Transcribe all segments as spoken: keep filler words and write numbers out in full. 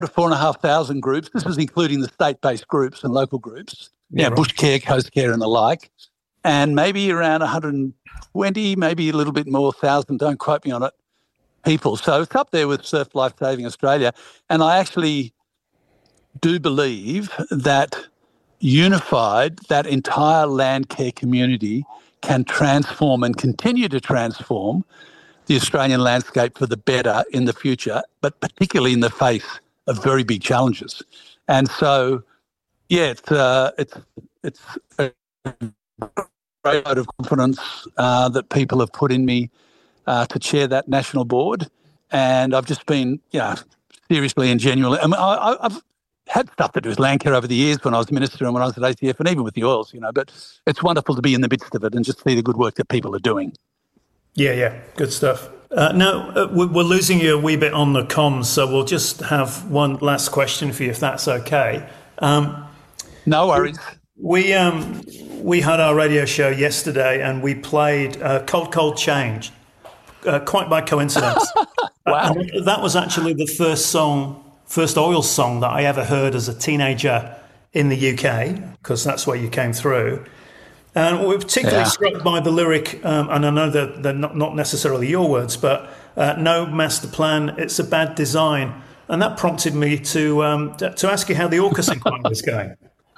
to four and a half thousand groups. This is including the state-based groups and local groups, Yeah, you know, right. bush care, coast care and the like, and maybe around one hundred twenty, maybe a little bit more, thousand, don't quote me on it, people. So it's up there with Surf Life Saving Australia. And I actually do believe that unified, that entire land care community can transform and continue to transform the Australian landscape for the better in the future, but particularly in the face of very big challenges. And so, yeah, it's uh, it's it's a great vote of confidence uh, that people have put in me uh, to chair that national board, and I've just been, you know, seriously and genuinely. I mean, I, I've had stuff to do with land care over the years when I was minister and when I was at A C F, and even with the oils, you know. But it's wonderful to be in the midst of it and just see the good work that people are doing. Yeah, yeah, good stuff. Uh, now, uh, we're losing you a wee bit on the comms, so we'll just have one last question for you, if that's okay. Um, no worries. We um, we had our radio show yesterday, and we played uh, Cold Cold Change, uh, quite by coincidence. Wow. And that was actually the first song, first oil song that I ever heard as a teenager in the U K, because that's where you came through. And we're particularly Yeah. struck by the lyric, um, and I know that they're not, not necessarily your words, but uh, no master plan, it's a bad design. And that prompted me to um, to ask you how the AUKUS inquiry was going.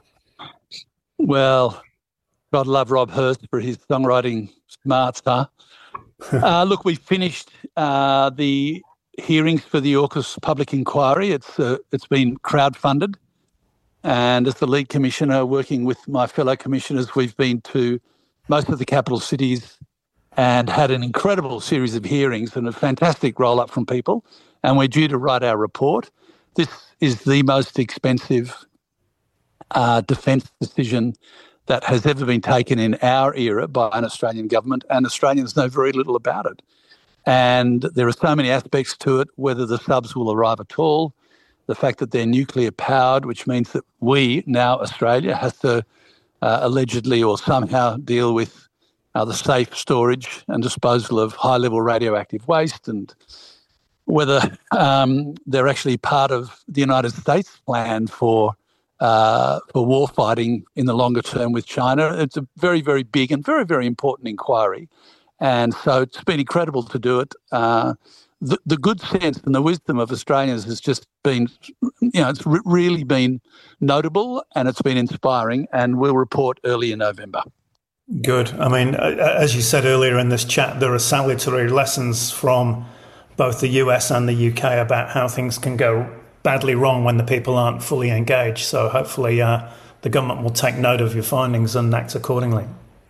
Well, God love Rob Hurst for his songwriting smarts, huh? uh, look, we finished uh, the hearings for the AUKUS public inquiry. It's uh, it's been crowdfunded. And as the lead commissioner, working with my fellow commissioners, we've been to most of the capital cities and had an incredible series of hearings and a fantastic roll-up from people. And we're due to write our report. This is the most expensive uh, defence decision that has ever been taken in our era by an Australian government, and Australians know very little about it. And there are so many aspects to it, whether the subs will arrive at all, the fact that they're nuclear powered, which means that we, now Australia, has to uh, allegedly or somehow deal with uh, the safe storage and disposal of high-level radioactive waste, and whether um, they're actually part of the United States plan for uh, for war fighting in the longer term with China. It's a very, very big and very, very important inquiry. And so it's been incredible to do it. Uh, The, the good sense and the wisdom of Australians has just been, you know, it's re- really been notable and it's been inspiring, and we'll report early in November. Good. I mean, as you said earlier in this chat, there are salutary lessons from both the U S and the U K about how things can go badly wrong when the people aren't fully engaged. So hopefully uh, the government will take note of your findings and act accordingly.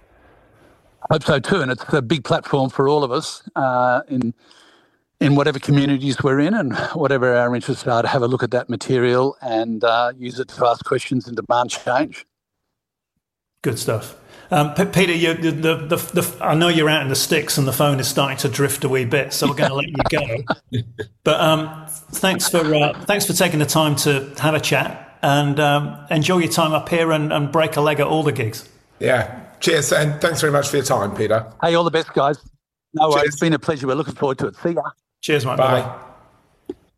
I hope so too, and it's a big platform for all of us uh, in in whatever communities we're in and whatever our interests are, to have a look at that material and uh, use it to ask questions and demand change. Good stuff. Um, P- Peter, you, the, the, the, the, I know you're out in the sticks and the phone is starting to drift a wee bit, so we're going to let you go. But um, thanks for uh, thanks for taking the time to have a chat, and um, enjoy your time up here and, and break a leg at all the gigs. Yeah, cheers, and thanks very much for your time, Peter. Hey, all the best, guys. No worries. Cheers. It's been a pleasure. We're looking forward to it. See ya. Cheers, mate. Bye. Bye-bye.